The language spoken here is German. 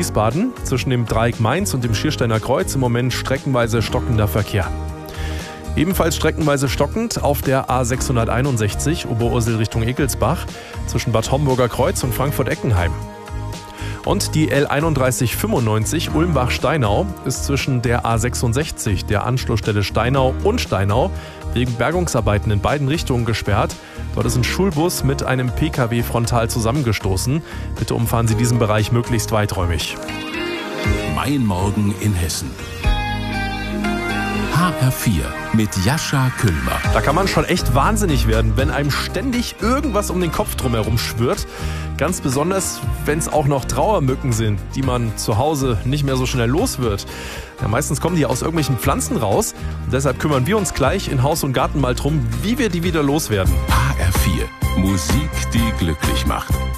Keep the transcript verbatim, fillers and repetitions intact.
Wiesbaden. Zwischen dem Dreieck Mainz und dem Schiersteiner Kreuz im Moment streckenweise stockender Verkehr. Ebenfalls streckenweise stockend auf der A sechshunderteinundsechzig Oberursel Richtung Ekelsbach zwischen Bad Homburger Kreuz und Frankfurt-Eckenheim. Und die L einunddreißig fünfundneunzig Ulmbach-Steinau ist zwischen der A sechsundsechzig, der Anschlussstelle Steinau und Steinau, wegen Bergungsarbeiten in beiden Richtungen gesperrt. Dort ist ein Schulbus mit einem P K W frontal zusammengestoßen. Bitte umfahren Sie diesen Bereich möglichst weiträumig. Mein Morgen in Hessen. H R vier mit Jascha Küllmer. Da kann man schon echt wahnsinnig werden, wenn einem ständig irgendwas um den Kopf drumherum schwirrt. Ganz besonders, wenn es auch noch Trauermücken sind, die man zu Hause nicht mehr so schnell los wird. Ja, meistens kommen die aus irgendwelchen Pflanzen raus. Und deshalb kümmern wir uns gleich in Haus und Garten mal drum, wie wir die wieder loswerden. H R vier. Musik, die glücklich macht.